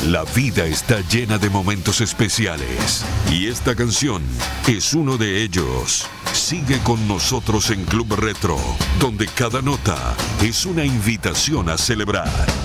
La vida está llena de momentos especiales y esta canción es uno de ellos. Sigue con nosotros en Club Retro, donde cada nota es una invitación a celebrar.